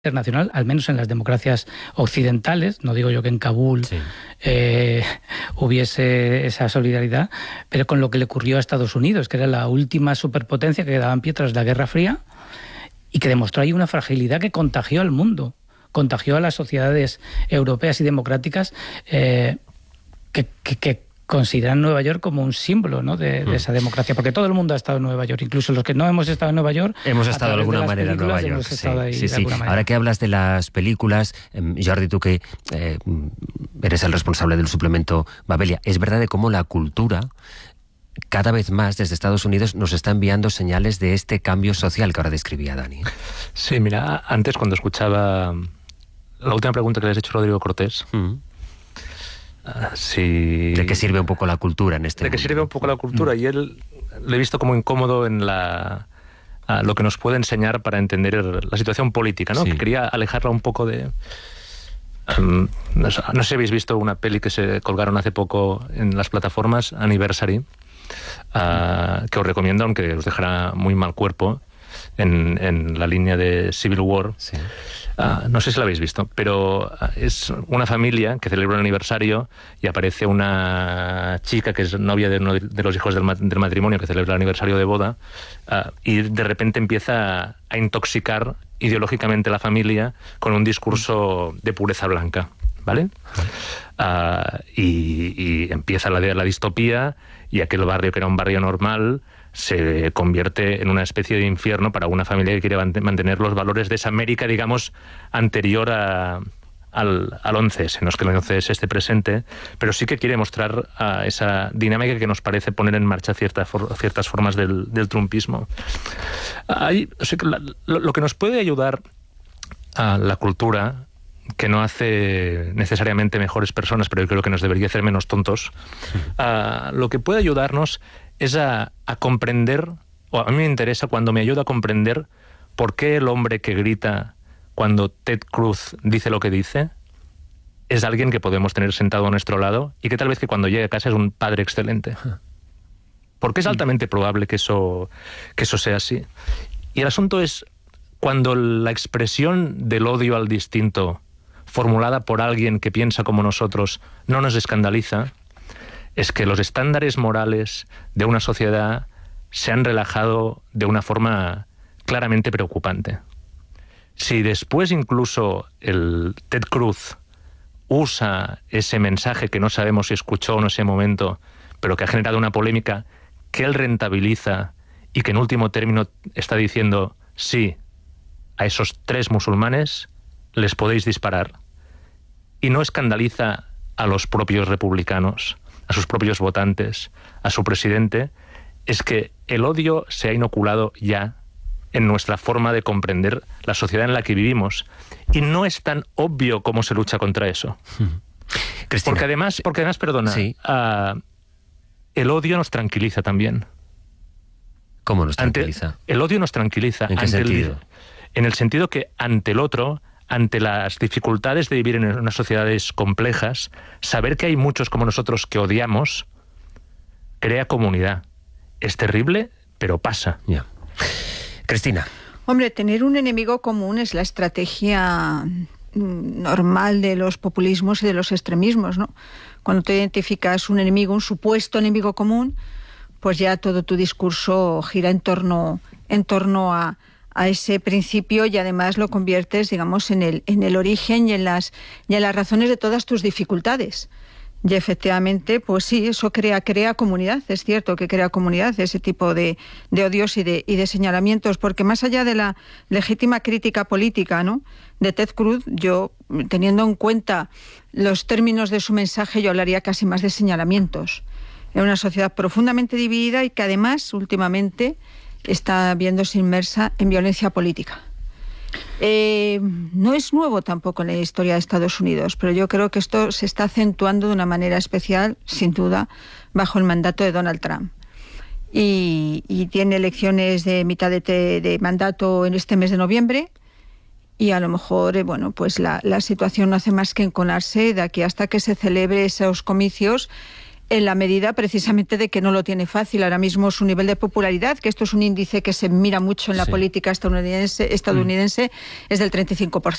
internacional, al menos en las democracias occidentales, no digo yo que en Kabul hubiese esa solidaridad, pero con lo que le ocurrió a Estados Unidos, que era la última superpotencia que quedaba en pie tras la Guerra Fría y que demostró ahí una fragilidad que contagió al mundo, contagió a las sociedades europeas y democráticas que consideran Nueva York como un símbolo, ¿no?, de esa democracia, porque todo el mundo ha estado en Nueva York, incluso los que no hemos estado en Nueva York. Hemos estado de alguna manera en Nueva York. Sí. Ahora que hablas de las películas, Jordi, tú que eres el responsable del suplemento Babelia, es verdad de cómo la cultura cada vez más desde Estados Unidos nos está enviando señales de este cambio social que ahora describía Dani. Sí, mira, antes cuando escuchaba la última pregunta que le has hecho a Rodrigo Cortés, sí. ¿De qué sirve un poco la cultura en este momento? De qué sirve un poco la cultura, y él le he visto como incómodo en lo que nos puede enseñar para entender la situación política, ¿no? Sí. Que quería alejarla un poco de... no sé si habéis visto una peli que se colgaron hace poco en las plataformas, Anniversary, que os recomiendo, aunque os dejará muy mal cuerpo, en la línea de Civil War. Sí. No sé si la habéis visto, pero es una familia que celebra un aniversario y aparece una chica que es novia de uno de los hijos del matrimonio que celebra el aniversario de boda, y de repente empieza a intoxicar ideológicamente la familia con un discurso de pureza blanca, ¿vale? Y empieza la distopía, y aquel barrio que era un barrio normal se convierte en una especie de infierno para una familia que quiere mantener los valores de esa América, digamos, anterior al 11S. No es que el 11S esté presente, pero sí que quiere mostrar esa dinámica que nos parece poner en marcha ciertas formas del trumpismo. Lo que nos puede ayudar a la cultura, que no hace necesariamente mejores personas, pero yo creo que nos debería hacer menos tontos, lo que puede ayudarnos es a comprender, o a mí me interesa cuando me ayuda a comprender por qué el hombre que grita cuando Ted Cruz dice lo que dice es alguien que podemos tener sentado a nuestro lado, y que tal vez que cuando llegue a casa es un padre excelente. Porque es altamente probable que eso sea así. Y el asunto es, cuando la expresión del odio al distinto, formulada por alguien que piensa como nosotros, no nos escandaliza, es que los estándares morales de una sociedad se han relajado de una forma claramente preocupante. Si después incluso el Ted Cruz usa ese mensaje que no sabemos si escuchó en ese momento, pero que ha generado una polémica que él rentabiliza, y que en último término está diciendo, sí, a esos 3 musulmanes les podéis disparar, y no escandaliza a los propios republicanos, a sus propios votantes, a su presidente, es que el odio se ha inoculado ya en nuestra forma de comprender la sociedad en la que vivimos, y no es tan obvio cómo se lucha contra eso. Cristina. Porque además, perdona, sí. El odio nos tranquiliza también. ¿Cómo nos tranquiliza? El odio nos tranquiliza. ¿En qué sentido? En el sentido que ante el otro, ante las dificultades de vivir en unas sociedades complejas, saber que hay muchos como nosotros que odiamos crea comunidad. Es terrible, pero pasa. Yeah. Cristina. Hombre, tener un enemigo común es la estrategia normal de los populismos y de los extremismos, ¿no? Cuando te identificas un enemigo, un supuesto enemigo común, pues ya todo tu discurso gira en torno a ese principio, y además lo conviertes, digamos, en el origen y en las razones de todas tus dificultades. Y efectivamente, pues sí, eso crea comunidad. Es cierto que crea comunidad ese tipo de odios y de señalamientos, porque más allá de la legítima crítica política, ¿no?, de Ted Cruz, yo, teniendo en cuenta los términos de su mensaje, yo hablaría casi más de señalamientos. En una sociedad profundamente dividida y que además últimamente está viéndose inmersa en violencia política. No es nuevo tampoco en la historia de Estados Unidos, pero yo creo que esto se está acentuando de una manera especial, sin duda, bajo el mandato de Donald Trump. Y tiene elecciones de mitad de mandato en este mes de noviembre, y a lo mejor, pues la situación no hace más que enconarse de aquí hasta que se celebre esos comicios en la medida precisamente de que no lo tiene fácil. Ahora mismo su nivel de popularidad, que esto es un índice que se mira mucho en la política estadounidense, es del 35%.